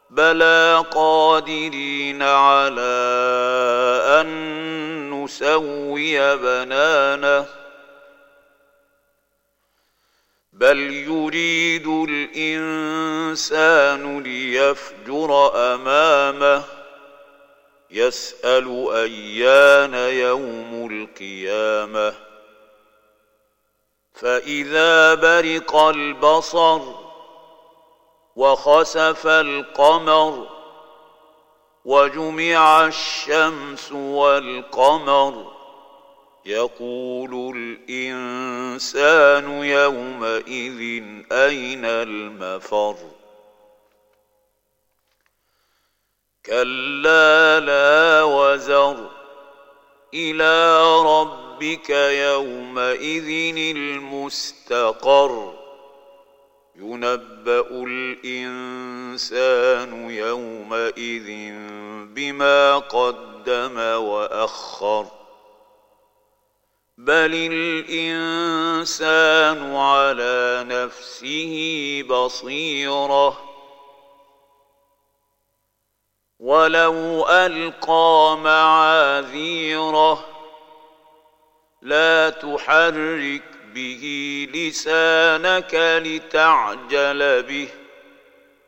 بلى قادرين على أن نسوي بنانه بل يريد الإنسان ليفجر أمامه يسأل أيان يوم القيامة فإذا برق البصر وخسف القمر وجمع الشمس والقمر يقول الإنسان يومئذ أين المفر كلا لا وزر إلى ربك يومئذ المستقر ينبأ الإنسان يومئذ بما قدم وأخر بل الإنسان على نفسه بصيرة ولو ألقى معاذيره لا تحرك به لسانك لتعجل به